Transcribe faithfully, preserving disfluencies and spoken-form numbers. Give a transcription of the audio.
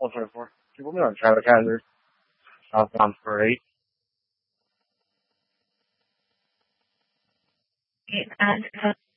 one twenty-four. People me on Travis Hazard, southbound for eight. Okay, and